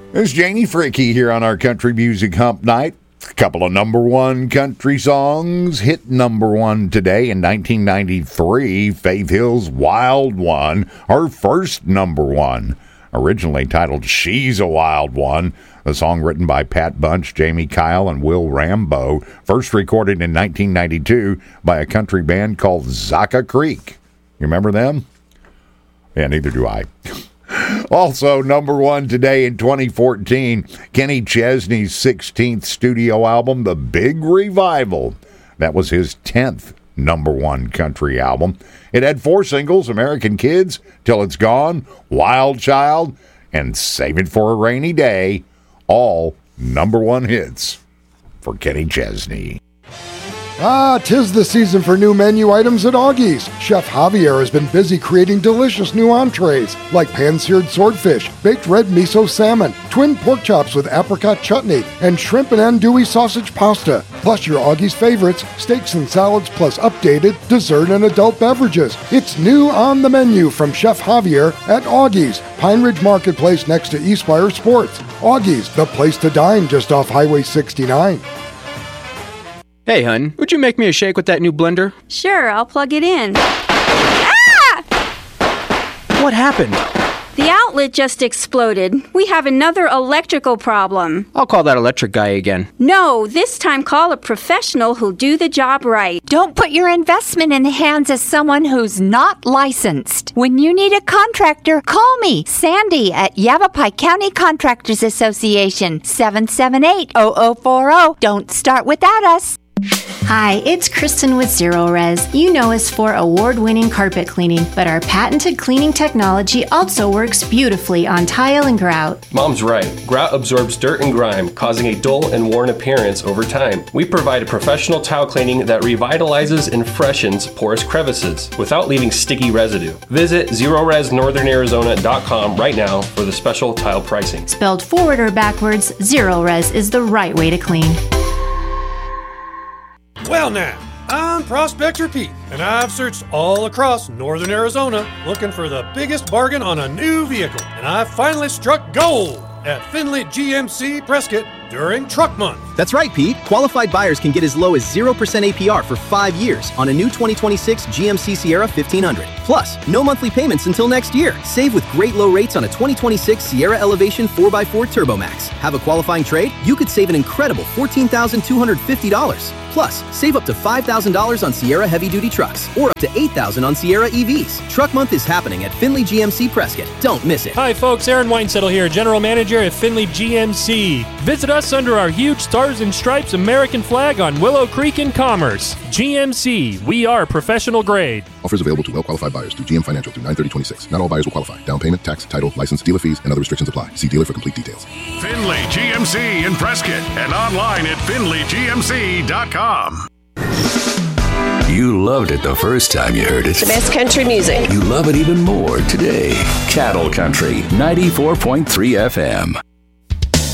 There's Janie Fricke here on our Country Music Hump Night. A couple of number one country songs hit number one today. In 1993, Faith Hill's Wild One, her first number one. Originally titled She's a Wild One, a song written by Pat Bunch, Jamie Kyle, and Will Rambo. First recorded in 1992 by a country band called Zaka Creek. You remember them? Yeah, neither do I. Also, number one today in 2014, Kenny Chesney's 16th studio album, The Big Revival. That was his 10th number one country album. It had 4 singles, American Kids, Till It's Gone, Wild Child, and Save It for a Rainy Day, all number one hits for Kenny Chesney. Tis the season for new menu items at Augie's. Chef Javier has been busy creating delicious new entrees like pan-seared swordfish, baked red miso salmon, twin pork chops with apricot chutney, and shrimp and andouille sausage pasta. Plus your Augie's favorites, steaks and salads, plus updated dessert and adult beverages. It's new on the menu from Chef Javier at Augie's, Pine Ridge Marketplace next to Eastspire Sports. Augie's, the place to dine just off Highway 69. Hey, hun, would you make me a shake with that new blender? Sure, I'll plug it in. Ah! What happened? The outlet just exploded. We have another electrical problem. I'll call that electric guy again. No, this time call a professional who'll do the job right. Don't put your investment in the hands of someone who's not licensed. When you need a contractor, call me, Sandy, at Yavapai County Contractors Association, 778-0040. Don't start without us. Hi, it's Kristen with Zero Res. You know us for award-winning carpet cleaning, but our patented cleaning technology also works beautifully on tile and grout. Mom's right. Grout absorbs dirt and grime, causing a dull and worn appearance over time. We provide a professional tile cleaning that revitalizes and freshens porous crevices without leaving sticky residue. Visit ZeroResNorthernArizona.com right now for the special tile pricing. Spelled forward or backwards, Zero Res is the right way to clean. Well now, I'm Prospector Pete, and I've searched all across northern Arizona looking for the biggest bargain on a new vehicle, and I finally struck gold at Findlay GMC Prescott during Truck Month. That's right, Pete. Qualified buyers can get as low as 0% APR for 5 years on a new 2026 GMC Sierra 1500. Plus, no monthly payments until next year. Save with great low rates on a 2026 Sierra Elevation 4x4 Turbo Max. Have a qualifying trade? You could save an incredible $14,250. Plus, save up to $5,000 on Sierra heavy-duty trucks or up to $8,000 on Sierra EVs. Truck Month is happening at Findlay GMC Prescott. Don't miss it. Hi, folks. Aaron Weinsettle here, General Manager at Findlay GMC. Visit us under our huge Stars and Stripes American flag on Willow Creek in Commerce. GMC, we are professional grade. Offers available to well-qualified buyers through GM Financial through 9/30/26. Not all buyers will qualify. Down payment, tax, title, license, dealer fees, and other restrictions apply. See dealer for complete details. Findlay GMC in Prescott and online at FindlayGMC.com. You loved it the first time you heard it. The best country music. You love it even more today. Cattle Country, 94.3 FM.